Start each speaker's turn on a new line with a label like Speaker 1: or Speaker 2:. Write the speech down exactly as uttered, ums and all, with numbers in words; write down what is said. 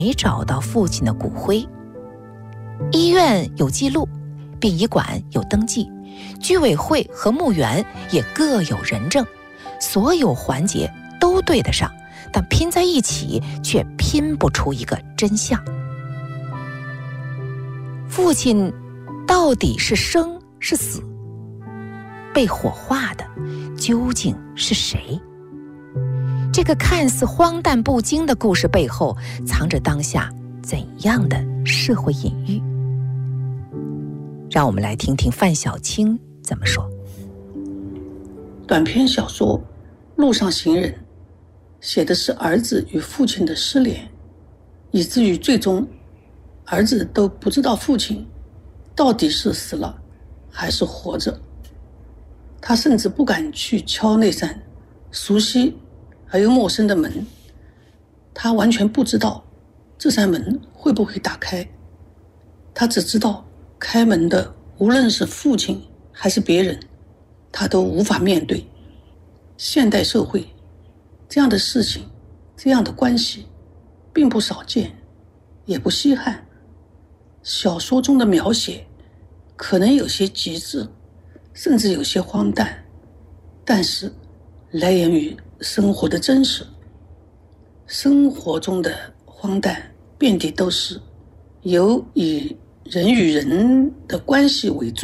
Speaker 1: 没找到父亲的骨灰。医院有记录，殡仪馆有登记，居委会和墓园也各有人证，所有环节都对得上，但拼在一起却拼不出一个真相。父亲到底是生是死？被火化的究竟是谁？这个看似荒诞不经的故事背后，藏着当下怎样的社会隐喻？让我们来听听范小青怎么说。
Speaker 2: 短篇小说《路上行人》写的是儿子与父亲的失联，以至于最终儿子都不知道父亲到底是死了还是活着。他甚至不敢去敲那扇熟悉而又陌生的门，他完全不知道这扇门会不会打开，他只知道开门的无论是父亲还是别人，他都无法面对。现代社会这样的事情，这样的关系并不少见，也不稀罕。小说中的描写可能有些极致，甚至有些荒诞，但是来源于生活的真实。生活中的荒诞遍地都是，由以人与人的关系为重。